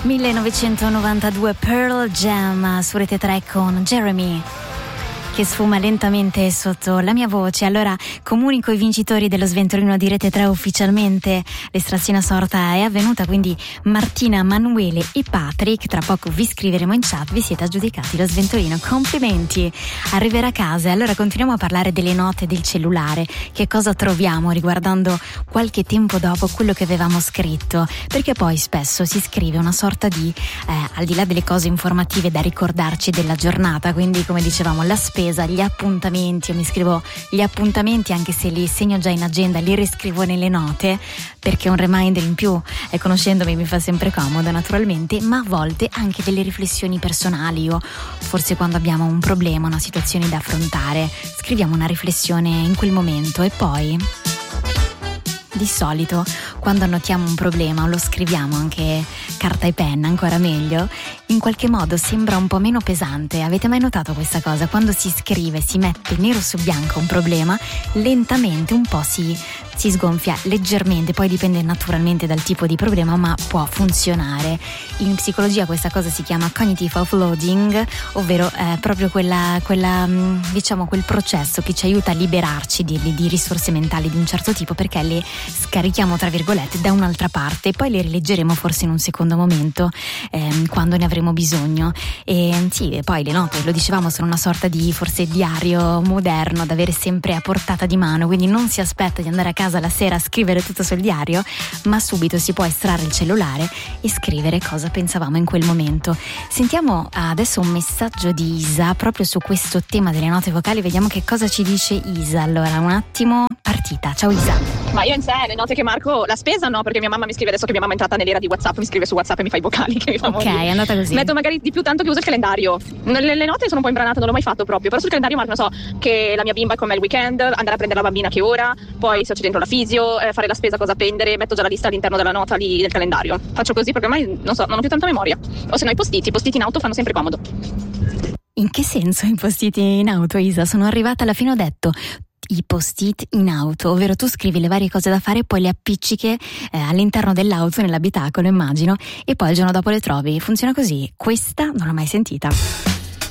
1992 Pearl Jam su Rete 3 con Jeremy, che sfuma lentamente sotto la mia voce. Allora comunico i vincitori dello sventolino di Rete 3 ufficialmente. L'estrazione a sorta è avvenuta, quindi Martina, Manuele e Patrick, tra poco vi scriveremo in chat, vi siete aggiudicati lo sventolino. Complimenti, arriverà a casa. Allora continuiamo a parlare delle note del cellulare. Che cosa troviamo riguardando qualche tempo dopo quello che avevamo scritto? Perché poi spesso si scrive una sorta di al di là delle cose informative da ricordarci della giornata, quindi come dicevamo la spesa, gli appuntamenti. Io mi scrivo gli appuntamenti anche se li segno già in agenda, li riscrivo nelle note perché un reminder in più, conoscendomi, mi fa sempre comodo naturalmente, ma a volte anche delle riflessioni personali. O forse quando abbiamo un problema, una situazione da affrontare, scriviamo una riflessione in quel momento e poi di solito quando annotiamo un problema o lo scriviamo anche carta e penna, ancora meglio, in qualche modo sembra un po' meno pesante. Avete mai notato questa cosa? Quando si scrive, si mette nero su bianco un problema, lentamente un po' si sgonfia leggermente, poi dipende naturalmente dal tipo di problema, ma può funzionare. In psicologia questa cosa si chiama cognitive offloading, ovvero proprio diciamo quel processo che ci aiuta a liberarci di risorse mentali di un certo tipo, perché le scarichiamo tra virgolette da un'altra parte e poi le rileggeremo forse in un secondo momento quando ne avremo bisogno. E poi le note, lo dicevamo, sono una sorta di forse diario moderno da avere sempre a portata di mano, quindi non si aspetta di andare a casa la sera a scrivere tutto sul diario, ma subito si può estrarre il cellulare e scrivere cosa pensavamo in quel momento. Sentiamo adesso un messaggio di Isa proprio su questo tema delle note vocali, vediamo che cosa ci dice Isa. Allora, un attimo, partita. Ciao Isa. Ma io in sé le note che marco, la spesa no, perché mia mamma mi scrive, adesso che mia mamma è entrata nell'era di WhatsApp, mi scrive su WhatsApp e mi fa i vocali che mi fa morire. Ok, è andata così. Metto magari di più tanto che uso il calendario. Le note sono un po' imbranate, non l'ho mai fatto proprio, però sul calendario marco, non so, che la mia bimba è con me il weekend, andare a prendere la bambina che ora, poi se c'è dentro la fisio, fare la spesa, cosa prendere, metto già la lista all'interno della nota lì del calendario. Faccio così perché ormai non ho più tanta memoria. O se no i postiti in auto fanno sempre comodo. In che senso i post-it in auto, Isa? Sono arrivata alla fine, ho detto i post-it in auto, ovvero tu scrivi le varie cose da fare e poi le appicciche all'interno dell'auto, nell'abitacolo immagino, e poi il giorno dopo le trovi. Funziona così? Questa non l'ho mai sentita.